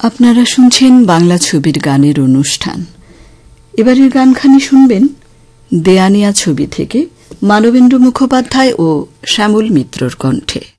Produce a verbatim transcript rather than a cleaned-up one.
আপনারা শুনছেন বাংলা ছবির গানের অনুষ্ঠান। এবারের গানখানি শুনবেন দেয়ানিয়া ছবি থেকে মানবেন্দ্র মুখোপাধ্যায় ও শ্যামল মিত্রর কণ্ঠে।